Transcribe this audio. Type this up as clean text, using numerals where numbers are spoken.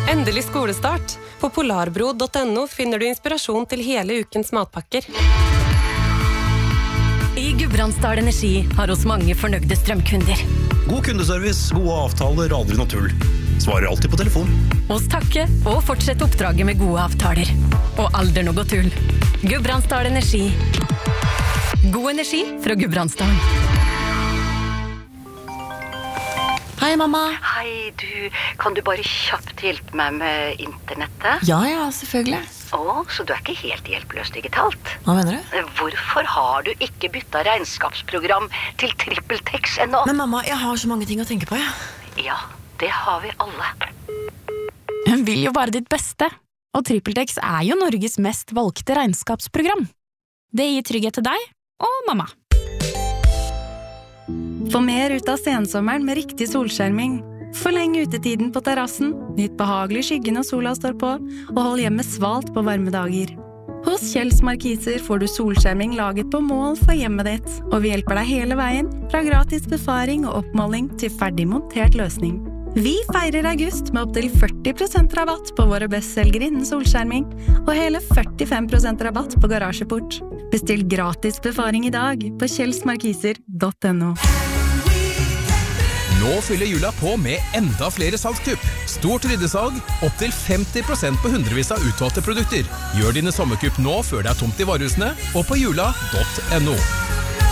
Endelig skolestart. På polarbro.no finner du inspirasjon til hele ukens matpakker. I Gudbrandsdal Energi har oss mange fornøyde strømkunder. God kundeservice, gode avtaler, aldri noe tull. Svarer alltid på telefon. Oss takke og fortsette oppdraget med gode avtaler. Og aldri noe tull. Gudbrandsdal Energi. God energi fra Gudbrandsdal. Hei, mamma. Hei, kan du bare kjapt hjelpe meg med internettet? Ja, selvfølgelig. Så du ikke helt hjelpeløs digitalt? Hva mener du? Hvorfor har du ikke byttet regnskapsprogram til TrippelTex ennå? Men mamma, jeg har så mange ting å tenke på, Ja, det har vi alle. Hun vil jo bare ditt beste, og TrippelTex jo Norges mest valgte regnskapsprogram. Det gir trygghet til deg og mamma. Få mer ut av sensommeren med riktig solskjerming. Forleng utetiden på terrassen, nyt behagelig skygge når sola står på, og hold hjemmet svalt på varme dager. Hos Kjells Markiser får du solskjerming laget på mål for hjemmet ditt, og vi hjelper deg hele veien, fra gratis befaring og oppmåling til ferdig montert løsning. Vi feirer august med opp til 40% rabatt på våre bestselgere innen solskjerming, og hele 45% rabatt på garasjeport. Bestill gratis befaring i dag på kjellsmarkiser.no. Nå fyller jula på med enda flere salgskupp. Stort ryddesalg, opp til 50% på hundrevis av utvalgte produkter. Gjør dine sommerkupp nå før det tomt i varehusene, og på jula.no.